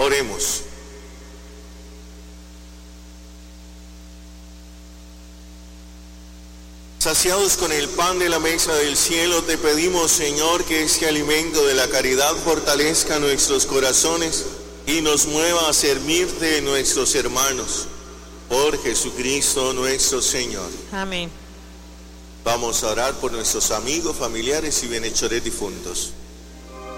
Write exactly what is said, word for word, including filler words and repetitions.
Oremos. Saciados con el pan de la mesa del cielo, te pedimos, Señor, que este alimento de la caridad fortalezca nuestros corazones y nos mueva a servirte en nuestros hermanos. Por Jesucristo nuestro Señor. Amén. Vamos a orar por nuestros amigos, familiares y bienhechores difuntos.